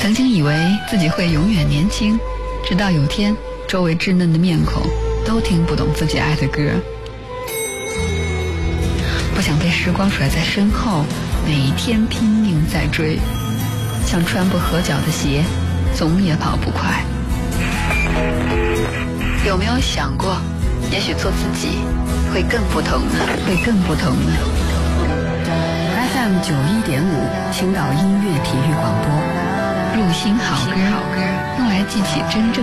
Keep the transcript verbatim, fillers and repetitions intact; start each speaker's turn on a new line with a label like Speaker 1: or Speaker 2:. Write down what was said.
Speaker 1: 曾经以为自己会永远年轻，直到有天周围稚嫩的面孔都听不懂自己爱的歌。不想被时光甩在身后，每一天拼命在追，像穿不合脚的鞋，总也跑不快。有没有想过，也许做自己会更不同呢？会更不同呢 ？F M 九一点五，青岛音乐体育广播，入心好歌，用来记起真正。